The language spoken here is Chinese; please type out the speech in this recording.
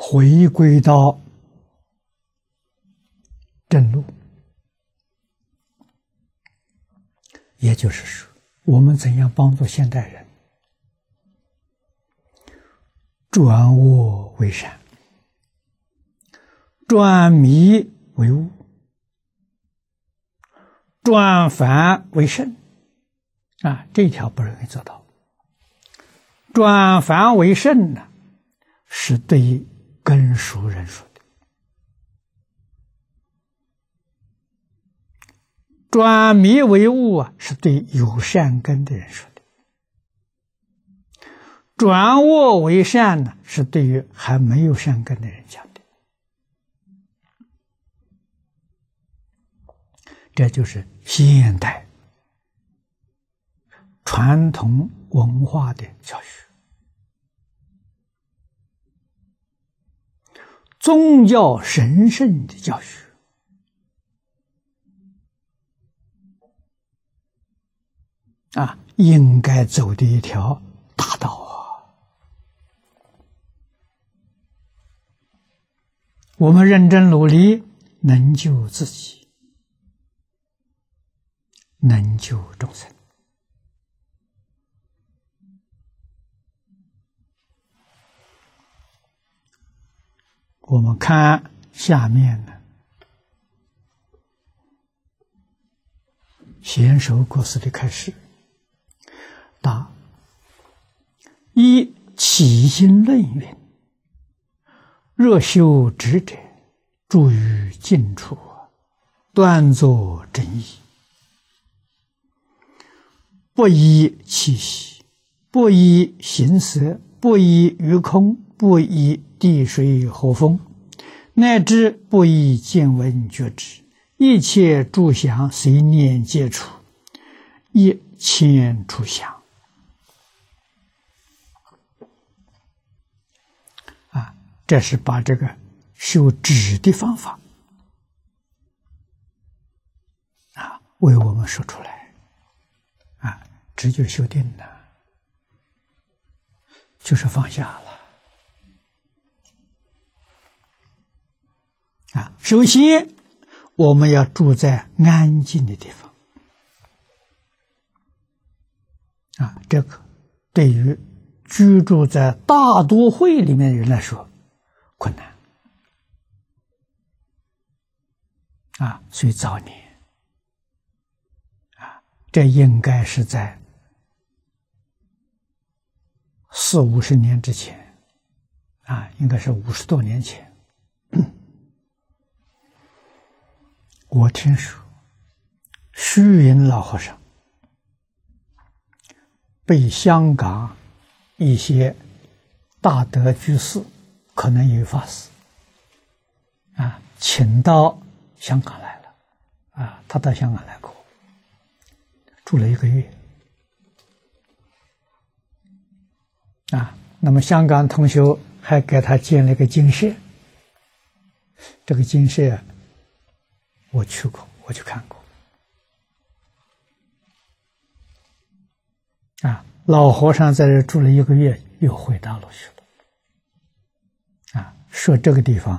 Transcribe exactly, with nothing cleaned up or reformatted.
回归到正路。也就是说，我们怎样帮助现代人转恶为善，转迷为悟，转凡为圣啊，这条不容易做到。转凡为圣呢，是对于根熟人说的；转迷为悟啊，是对有善根的人说的；转恶为善呢，是对于还没有善根的人讲的。这就是现代传统文化的教学。宗教神圣的教学啊，应该走的一条大道啊！我们认真努力，能救自己，能救众生。我们看下面呢，贤首国师的开示，答：一起心论云：若修直者，住于静处，端坐正义，不依气息，不依形色，不依于空，不依地水火风，乃至不依见闻觉知，一切诸相随念皆处，一千处相。啊，这是把这个修止的方法啊为我们说出来。啊，止就修定了，就是放下了。啊，首先我们要住在安静的地方。啊，这个对于居住在大都会里面的人来说困难。啊，所以早年啊，这应该是在四五十年之前，啊，应该是五十多年前。我听说虚云老和尚被香港一些大德居士，可能有法师啊，请到香港来了。啊，他到香港来过，住了一个月。啊，那么香港同学还给他建了一个精舍。这个精舍我去过，我去看过。啊，老和尚在这住了一个月，又回大陆去了。啊，说这个地方